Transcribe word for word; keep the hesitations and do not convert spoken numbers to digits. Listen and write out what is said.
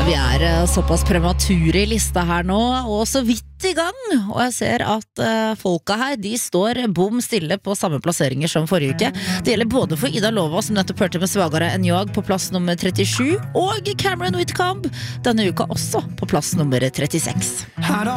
Vi er eh, såpass premature i lista her nå, og så vidt i gang, og jeg ser at uh, folka her, de står bom stille på samme plasseringer som forrige uke. Det gjelder både for Ida Lova, som nettopp hørte med Svagare enn jag på plass nummer trettisju, og Cameron Whitcomb, denne uka også på plass nummer trettiseks.